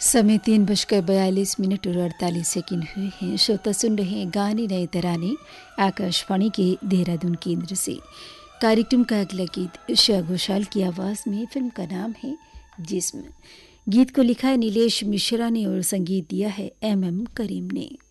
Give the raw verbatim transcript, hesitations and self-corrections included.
समय तीन बजकर बयालीस मिनट और अड़तालीस सेकंड हुए हैं। श्रोता सुन रहे हैं गाने नए तराने आकाशवाणी के देहरादून केंद्र से। कार्यक्रम का अगला गीत श्रेया घोषाल की आवाज़ में। फिल्म का नाम है जिस्म। गीत को लिखा है नीलेश मिश्रा ने और संगीत दिया है एम एम करीम ने।